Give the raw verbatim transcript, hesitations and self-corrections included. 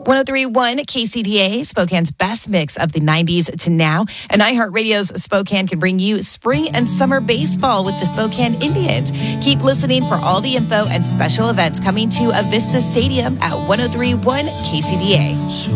one oh three point one K C D A, Spokane's best mix of the nineties to now. And iHeartRadio's Spokane can bring you spring and summer baseball with the Spokane Indians. Keep listening for all the info and special events coming to Avista Stadium at one oh three point one K C D A.